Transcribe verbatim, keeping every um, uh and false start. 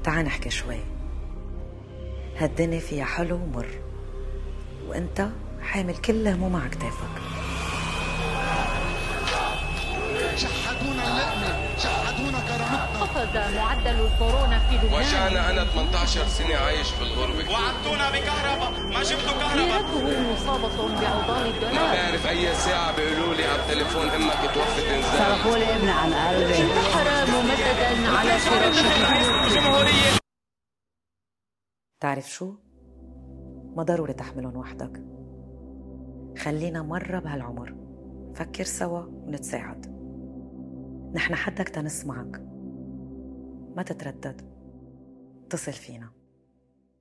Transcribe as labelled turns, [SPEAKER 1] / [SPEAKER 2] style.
[SPEAKER 1] تعال نحكي شوي. هالدنيا فيها حلو ومر، وانت حامل كل هموم على كتافك.
[SPEAKER 2] شحدونا اللقمة، شحدونا كرامتنا.
[SPEAKER 3] قفز معدل الكورونا في لبنان.
[SPEAKER 4] وجعنا أنا ثمانية عشر سنة عايش في الغربة.
[SPEAKER 5] وعدتونا بكهرباء، ما جبتوا كهرباء.
[SPEAKER 3] ليرته مصابة بعضال الدولار.
[SPEAKER 4] ما بعرف أي ساعة بيقولوا لي على التليفون أمك توفت إنزال.
[SPEAKER 3] صرفوا لي ابن عن قلبي. انتحر ممددا على فراشه.
[SPEAKER 1] تعرف شو؟ ما ضروري تحملهم وحدك. خلينا مرة بهالعمر فكر سوا ونتساعد. نحن حدك تنسمعك، ما تتردد، اتصل فينا.